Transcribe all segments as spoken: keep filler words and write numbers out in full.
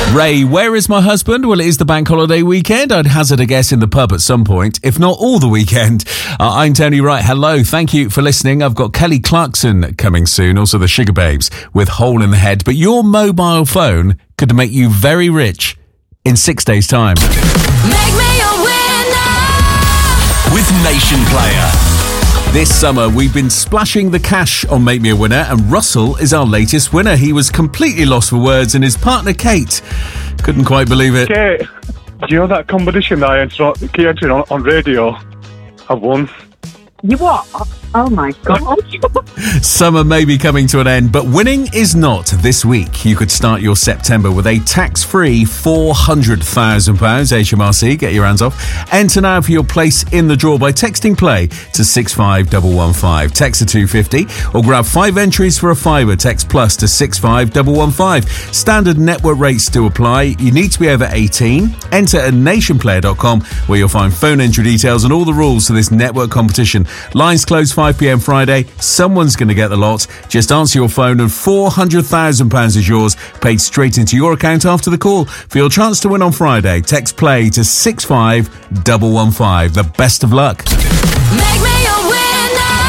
Ray, where is my husband? Well, it is the bank holiday weekend. I'd hazard a guess in the pub at some point, if not all the weekend. Uh, I'm Tony Wright. Hello. Thank you for listening. I've got Kelly Clarkson coming soon, also the Sugar Babes with Hole in the Head. But your mobile phone could make you very rich in six days' time. Make me a winner with Nation Player. This summer, we've been splashing the cash on Make Me a Winner, and Russell is our latest winner. He was completely lost for words, and his partner, Kate, couldn't quite believe it. Kate, do you know that competition that I entered on, entered on, on radio? I won. You what? Oh my God. Summer may be coming to an end, but winning is not this week. You could start your September with a tax-free four hundred thousand pounds H M R C. Get your hands off. Enter now for your place in the draw by texting play to six five one one five. Text to two fifty or grab five entries for a fiver. Text plus to six five one one five. Standard network rates to apply. You need to be over eighteen. Enter at nation player dot com where you'll find phone entry details and all the rules to this network competition. Lines close five p.m. Friday. Someone's going to get the lot. Just answer your phone and four hundred thousand pounds is yours, paid straight into your account after the call. For your chance to win on Friday, text play to six five one one five. The best of luck. Make me a winner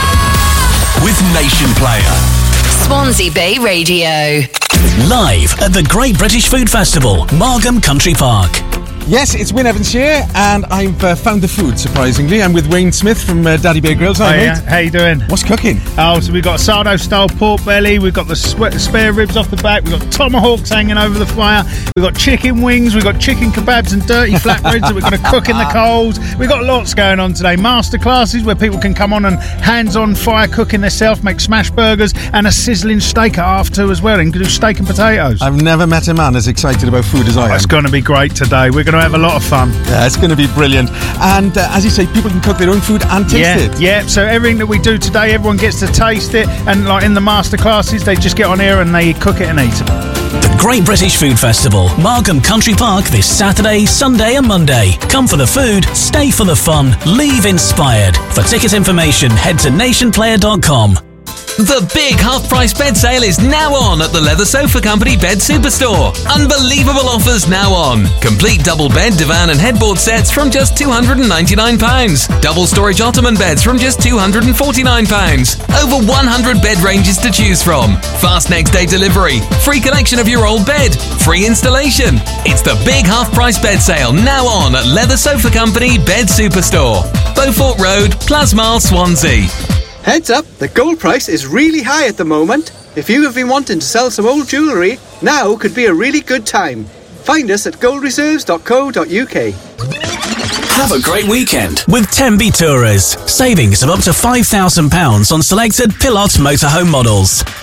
with Nation Player. Swansea Bay Radio. Live at the Great British Food Festival, Margam Country Park. Yes, it's Wyn Evans here, and I've uh, found the food, surprisingly. I'm with Wayne Smith from uh, Daddy Bay Grills. Hi, Hey, mate. uh, how you doing? What's cooking? Oh, so we've got a sourdough-style pork belly, we've got the swe- spare ribs off the back, we've got tomahawks hanging over the fire, we've got chicken wings, we've got chicken kebabs and dirty flatbreads that we're going to cook in the coals. We've got lots going on today. Masterclasses where people can come on and hands-on fire cooking themselves, make smash burgers, and a sizzling steak at half two as well, and can do steak and potatoes. I've never met a man as excited about food as I am. It's going to be great today. We're going to have a lot of fun. Yeah, it's going to be brilliant. And uh, as you say, people can cook their own food and taste yeah, it. Yeah, so everything that we do today, everyone gets to taste it, and like in the master classes, they just get on here and they cook it and eat it. The Great British Food Festival, Margam Country Park this Saturday, Sunday and Monday. Come for the food, stay for the fun, leave inspired. For ticket information, head to nation player dot com. The big half-price bed sale is now on at the Leather Sofa Company Bed Superstore. Unbelievable offers now on. Complete double bed, divan and headboard sets from just two hundred ninety-nine pounds. Double storage ottoman beds from just two hundred forty-nine pounds. Over one hundred bed ranges to choose from. Fast next day delivery. Free collection of your old bed. Free installation. It's the big half-price bed sale now on at Leather Sofa Company Bed Superstore. Beaufort Road, Plasmile, Swansea. Heads up, the gold price is really high at the moment. If you have been wanting to sell some old jewellery, now could be a really good time. Find us at gold reserves dot co dot uk. Have a great weekend with Tenby Tourers. Savings of up to five thousand pounds on selected Pilots motorhome models.